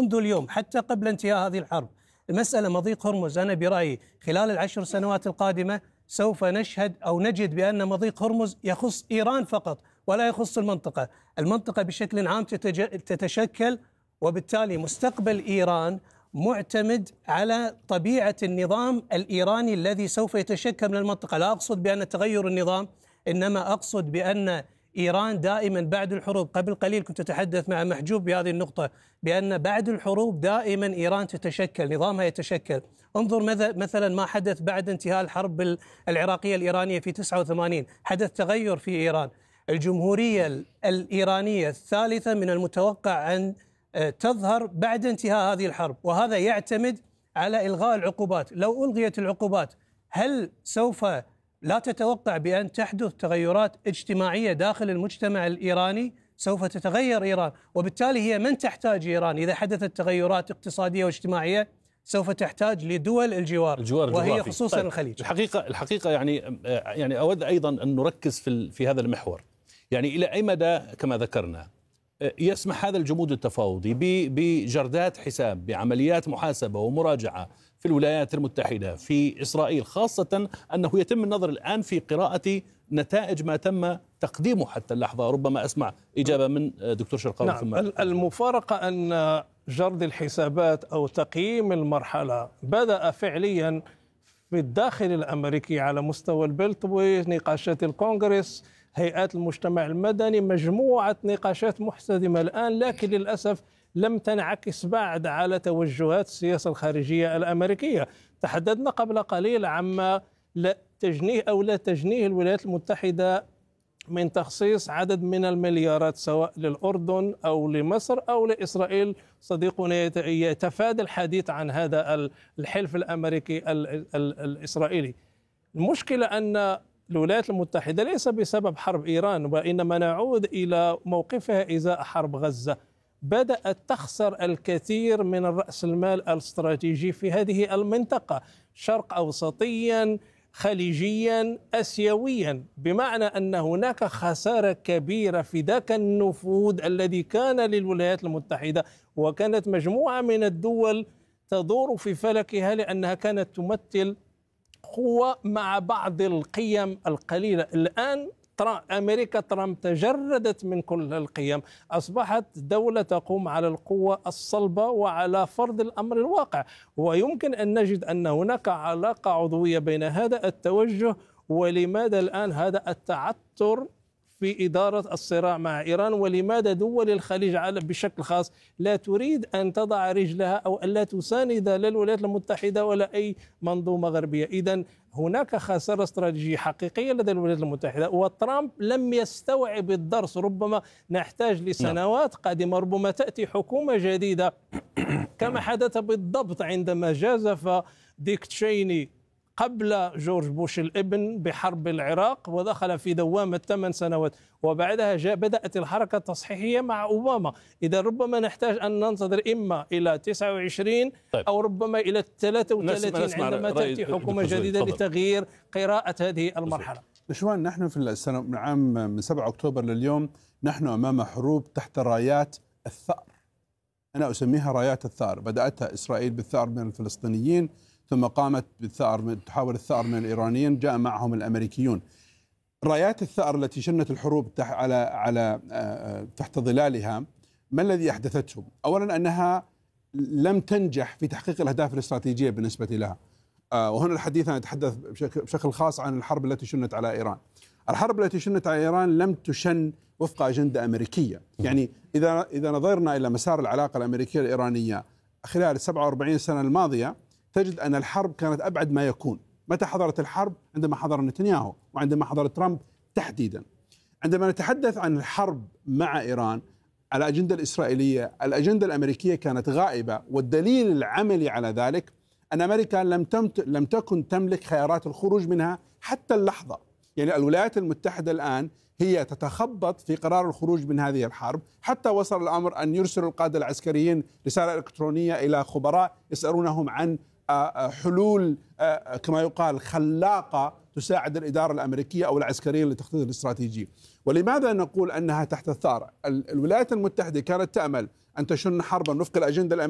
منذ اليوم حتى قبل انتهاء هذه الحرب. المسألة مضيق هرمز أنا برأيي خلال العشر سنوات القادمة سوف نشهد أو نجد بأن مضيق هرمز يخص إيران فقط ولا يخص المنطقة. المنطقة بشكل عام تتشكل، وبالتالي مستقبل إيران معتمد على طبيعة النظام الإيراني الذي سوف يتشكل من المنطقة. لا أقصد بأن تغير النظام، إنما أقصد بأن إيران دائما بعد الحروب، قبل قليل كنت أتحدث مع محجوب بهذه النقطة، بأن بعد الحروب دائما إيران تتشكل، نظامها يتشكل. انظر مثلا ما حدث بعد انتهاء الحرب العراقية الإيرانية في 89، حدث تغير في إيران. الجمهورية الإيرانية الثالثة من المتوقع أن تظهر بعد انتهاء هذه الحرب، وهذا يعتمد على إلغاء العقوبات. لو ألغيت العقوبات هل سوف لا تتوقع بأن تحدث تغيرات اجتماعية داخل المجتمع الإيراني؟ سوف تتغير إيران، وبالتالي هي من تحتاج إيران إذا حدثت تغيرات اقتصادية واجتماعية؟ سوف تحتاج لدول الجوار وهي خصوصا طيب. الخليج. الحقيقة يعني أود أيضا أن نركز في هذا المحور. يعني إلى أي مدى كما ذكرنا يسمح هذا الجمود التفاوضي بجردات حساب، بعمليات محاسبة ومراجعة في الولايات المتحدة، في إسرائيل، خاصة أنه يتم النظر الآن في قراءة نتائج ما تم تقديمه حتى اللحظة؟ ربما أسمع إجابة من دكتور شرقاوي. نعم. ثم المفارقة أن جرد الحسابات أو تقييم المرحلة بدأ فعليا في الداخل الأمريكي على مستوى البلت ونقاشات الكونغرس، هيئات المجتمع المدني، مجموعة نقاشات محتدمة الآن، لكن للأسف لم تنعكس بعد على توجهات السياسة الخارجية الأمريكية. تحدثنا قبل قليل عما لا تجنيه الولايات المتحدة من تخصيص عدد من المليارات سواء للأردن أو لمصر أو لإسرائيل. صديقنا يتفادى الحديث عن هذا الحلف الأمريكي الإسرائيلي. المشكلة أن الولايات المتحدة ليس بسبب حرب إيران، وإنما نعود إلى موقفها إزاء حرب غزة، بدأت تخسر الكثير من رأس المال الاستراتيجي في هذه المنطقة، شرق أوسطيا، خليجيا، آسيويا، بمعنى أن هناك خسارة كبيرة في ذاك النفوذ الذي كان للولايات المتحدة، وكانت مجموعة من الدول تدور في فلكها لأنها كانت تمثل قوة مع بعض القيم القليلة. الآن أمريكا ترامب تجردت من كل القيم، أصبحت دولة تقوم على القوة الصلبة وعلى فرض الأمر الواقع. ويمكن أن نجد أن هناك علاقة عضوية بين هذا التوجه ولماذا الآن هذا التعثر في إدارة الصراع مع إيران، ولماذا دول الخليج بشكل خاص لا تريد أن تضع رجلها أو أن لا تساند لا الولايات المتحدة ولا أي منظومة غربية. إذن هناك خسارة استراتيجية حقيقية لدى الولايات المتحدة، وترامب لم يستوعب الدرس. ربما نحتاج لسنوات قادمة، ربما تأتي حكومة جديدة كما حدث بالضبط عندما جازف ديك تشيني قبل جورج بوش الابن بحرب العراق ودخل في دوامة 8 سنوات، وبعدها بدأت الحركة التصحيحية مع أوباما. إذا ربما نحتاج أن ننتظر إما إلى 29 طيب. أو ربما إلى 33 عندما تأتي حكومة جديدة لتغيير قراءة هذه المرحلة. بشوان، نحن في السنة من عام من 7 أكتوبر لليوم نحن أمام حروب تحت رايات الثأر. أنا أسميها رايات الثأر. بدأتها إسرائيل بالثأر من الفلسطينيين، ثم قامت بالثأر تحاول الثأر من الإيرانيين، جاء معهم الأمريكيون. رايات الثأر التي شنت الحروب على تحت ظلالها، ما الذي أحدثته؟ أولا أنها لم تنجح في تحقيق الأهداف الاستراتيجية بالنسبة لها. وهنا الحديث أنا أتحدث بشكل خاص عن الحرب التي شنت على إيران. الحرب التي شنت على إيران لم تشن وفق أجندة أمريكية. يعني إذا نظرنا إلى مسار العلاقة الأمريكية الإيرانية خلال 47 سنة الماضية، تجد أن الحرب كانت أبعد ما يكون. متى حضرت الحرب؟ عندما حضر نتنياهو وعندما حضر ترامب تحديدا. عندما نتحدث عن الحرب مع إيران على الأجندة الإسرائيلية، الأجندة الأمريكية كانت غائبة، والدليل العملي على ذلك أن أمريكا لم تكن تملك خيارات الخروج منها حتى اللحظة. يعني الولايات المتحدة الآن هي تتخبط في قرار الخروج من هذه الحرب، حتى وصل الأمر أن يرسل القادة العسكريين رسالة إلكترونية إلى خبراء يسألونهم عن حلول كما يقال خلاقة تساعد الإدارة الأمريكية أو العسكرية للتخطيط الاستراتيجي. ولماذا نقول أنها تحت الثأر؟ الولايات المتحدة كانت تأمل أن تشن حربا وفق الأجندة الأمريكية